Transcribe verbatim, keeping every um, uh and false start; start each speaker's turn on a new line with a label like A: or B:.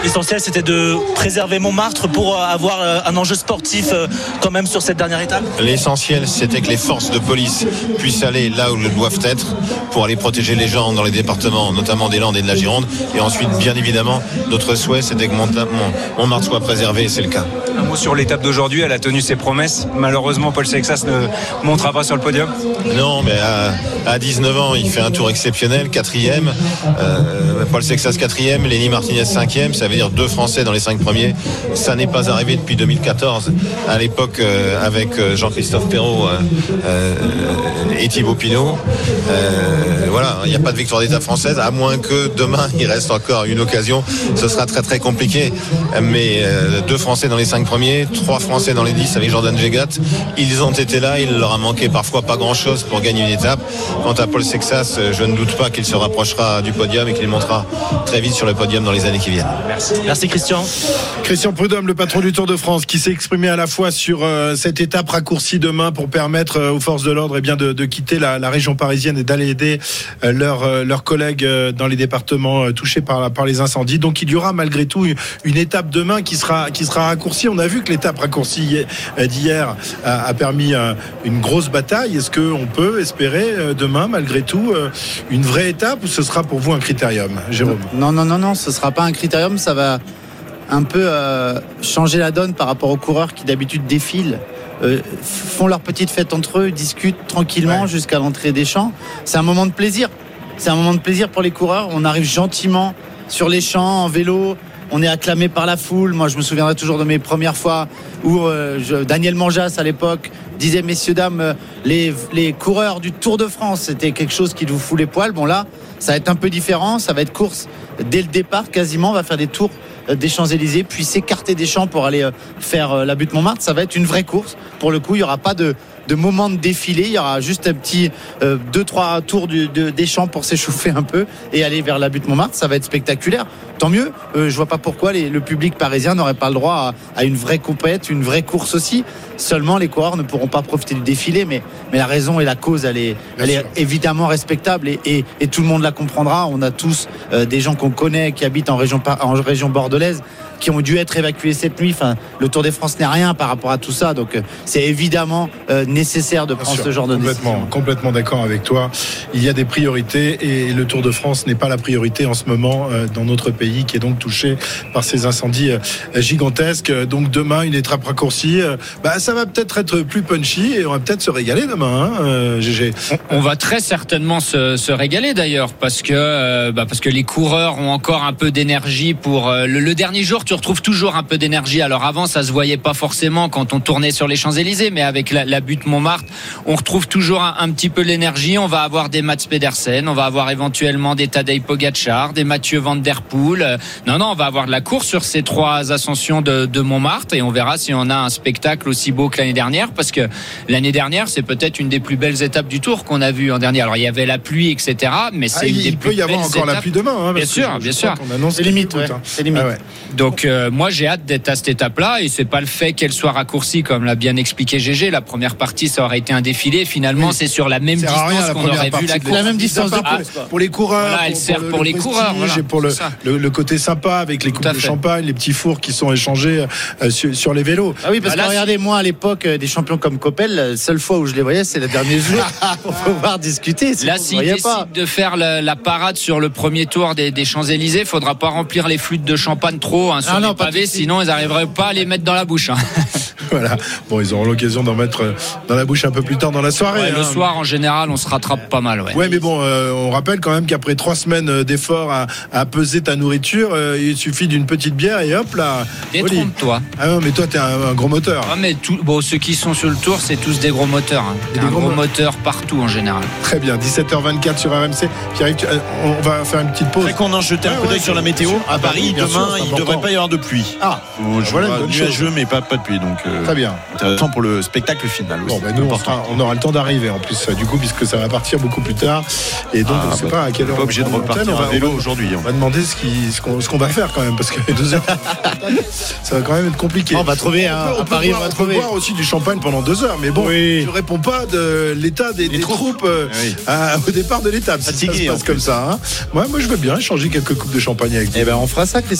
A: L'essentiel, c'était de préserver Montmartre pour avoir un enjeu sportif quand même sur cette dernière étape.
B: L'essentiel, c'était que les forces de police puissent aller là où elles doivent être pour aller protéger les gens dans les départements, notamment des Landes et de la Gironde. Et ensuite, bien évidemment, notre souhait, c'était que Montmartre soit préservé, et c'est le cas.
C: Un mot sur l'étape d'aujourd'hui, elle a tenu ses promesses. Malheureusement, Paul Sexas ne montera pas sur le podium.
B: Non, mais à, à dix-neuf ans, il fait un tour exceptionnel, quatrième. Euh, Paul Sexas quatrième, Lenny Martinez cinquième, ça veut dire deux Français dans les cinq premiers. Ça n'est pas arrivé depuis deux mille quatorze, à l'époque euh, avec Jean-Christophe Perrault euh, euh, et Thibaut Pinot. Euh, voilà, il n'y a pas de victoire d'étape française, à moins que demain il reste encore une occasion. Ce sera très très compliqué. Mais euh, deux Français dans les cinq premiers, trois Français dans les dix avec Jordan Jegat. Ils ont été là, il leur a manqué parfois pas grand chose pour gagner une étape. Quant à Paul Sexas, je ne doute pas qu'il se rapprochera du podium et qu'il montera très vite sur le podium dans les années qui viennent.
A: Merci. Merci Christian.
D: Christian Prudhomme, le patron du Tour de France, qui s'est exprimé à la fois sur euh, cette étape raccourcie demain pour permettre euh, aux forces de l'ordre eh bien, de, de quitter la, la région parisienne et d'aller aider euh, leurs, euh, leurs collègues euh, dans les départements euh, touchés par, par les incendies. Donc il y aura malgré tout une, une étape demain qui sera, qui sera raccourcie. On a vu que l'étape raccourcie d'hier a, a permis euh, une grosse bataille. Est-ce qu'on peut espérer euh, demain malgré tout euh, une vraie étape ou ce sera pour vous un critérium, Jérôme ?
E: Non, non, non, non, ce ne sera pas un critérium. Ça va un peu euh, changer la donne par rapport aux coureurs qui d'habitude défilent. Euh, font leur petite fête entre eux, discutent tranquillement ouais. jusqu'à l'entrée des champs. C'est un moment de plaisir. C'est un moment de plaisir pour les coureurs. On arrive gentiment sur les champs en vélo. On est acclamé par la foule. Moi, je me souviendrai toujours de mes premières fois où euh, je, Daniel Manjas, à l'époque, disait, messieurs, dames, euh, les, les coureurs du Tour de France, c'était quelque chose qui vous fout les poils. Bon, là, ça va être un peu différent. Ça va être course dès le départ, quasiment. On va faire des tours des Champs-Élysées, puis s'écarter des champs pour aller faire la butte Montmartre. Ça va être une vraie course. Pour le coup, il n'y aura pas de, de moment de défilé. Il y aura juste un petit euh, deux, trois tours du, de, des champs pour s'échauffer un peu et aller vers la butte Montmartre. Ça va être spectaculaire. Tant mieux. Euh, je vois pas pourquoi les, le public parisien n'aurait pas le droit à, à une vraie compète, une vraie course aussi. Seulement, les coureurs ne pourront pas profiter du défilé, mais, mais la raison et la cause, elle est, elle est évidemment respectable et, et, et tout le monde la comprendra. On a tous euh, des gens qu'on connaît qui habitent en région, en région bordelaise, qui ont dû être évacués cette nuit. Enfin, le Tour de France n'est rien par rapport à tout ça, donc euh, c'est évidemment euh, nécessaire de prendre ce genre de décision.
D: Complètement d'accord avec toi. Il y a des priorités et le Tour de France n'est pas la priorité en ce moment euh, dans notre pays, qui est donc touché par ces incendies euh, gigantesques. Donc demain, une étape raccourcie, euh, bah, ça va peut-être être plus punchy et on va peut-être se régaler demain, hein, euh, G G.
F: On, on va très certainement se, se régaler d'ailleurs, parce que euh, bah, parce que les coureurs ont encore un peu d'énergie pour euh, le, le dernier jour. Tu retrouves toujours un peu d'énergie. Alors avant, ça se voyait pas forcément quand on tournait sur les Champs-Élysées, mais avec la, la butte Montmartre, on retrouve toujours un, un petit peu l'énergie. On va avoir des Mats Pedersen, on va avoir éventuellement des Tadej Pogačar, des Mathieu Van Der Poel. Non, non, on va avoir de la course sur ces trois ascensions de, de Montmartre et on verra si on a un spectacle aussi beau que l'année dernière, parce que l'année dernière, c'est peut-être une des plus belles étapes du Tour qu'on a vu en dernier. Alors il y avait la pluie, et cetera, mais c'est
D: ah,
F: une
D: il
F: des
D: peut
F: plus
D: y avoir
F: belles
D: encore
F: étapes.
D: la pluie demain, hein,
F: bien sûr,
D: je,
F: bien
D: je
F: sûr.
D: C'est
E: limite, ouais.
D: hein.
E: C'est limite. Ah ouais.
F: Donc euh, moi j'ai hâte d'être à cette étape-là et c'est pas le fait qu'elle soit raccourcie comme l'a bien expliqué G G. La première partie ça aurait été un défilé. Finalement oui. c'est sur la même distance rien, qu'on aurait vu la course.
E: La même distance de
D: ah, pour les coureurs.
F: Voilà, elle
D: pour,
F: sert
D: pour,
F: pour
D: le,
F: les
D: le
F: coureurs. Voilà,
D: et pour le, le, le côté sympa avec les
F: Tout
D: coupes de champagne, les petits fours qui sont échangés euh, sur, sur les vélos.
E: Ah oui, parce bah, que là, regardez, moi à l'époque des champions comme Coppel, la seule fois où je les voyais, c'est le dernier jour pour pouvoir discuter.
F: Là, s'ils décident de faire la, la parade sur le premier tour des, des Champs-Élysées, il faudra pas remplir les flûtes de champagne trop hein, sur ah, les non, pavés, sinon ils n'arriveraient pas à les mettre dans la bouche. Hein.
D: Voilà. Bon, ils auront l'occasion d'en mettre dans la bouche un peu plus tard dans la soirée.
F: Ouais,
D: hein.
F: Le soir, en général, on se rattrape pas mal. Ouais,
D: ouais mais bon, euh, on rappelle quand même qu'après trois semaines d'efforts à, à peser ta nourriture, euh, il suffit d'une petite bière et hop là.
F: Détrompe-toi.
D: Ah non, mais toi, t'es un, un gros moteur.
F: Ah, mais tout, bon, ceux qui sont sur le tour, c'est tous des gros moteurs. Hein. Des un gros, gros moteur partout en général.
D: Très bien. dix-sept heures vingt-quatre sur R M C. Pierre-Yves, tu, on va faire une petite pause.
G: Après qu'on a jeté un coup d'œil sur la météo, à Paris, demain, sûr, il ne devrait pas y avoir de pluie.
D: Ah,
G: bon, je
D: voilà
G: vois nuageux, mais pas, pas de pluie. Donc, euh,
D: très bien.
G: Intéressant pour le spectacle final aussi.
D: Bon, ben nous, on, sera, on aura le temps d'arriver en plus, du coup, puisque ça va partir beaucoup plus tard. Et donc, ah, on ne sait bah, pas à quelle heure.
G: On n'est pas obligé de repartir à vélo aujourd'hui.
D: On va demander ce, qui, ce, qu'on, ce qu'on va faire quand même, parce que deux heures, ça va quand même être compliqué.
E: On va trouver un.
D: On peut, on peut boire, on peut boire aussi du champagne pendant deux heures, mais bon, oui. Je ne réponds pas de l'état des, des troupes, troupes euh, oui. à, au départ de l'étape. Si ça se passe comme ça. Hein. Moi, moi, je veux bien échanger quelques coupes de champagne avec vous.
E: Eh ben, on fera ça, Christophe.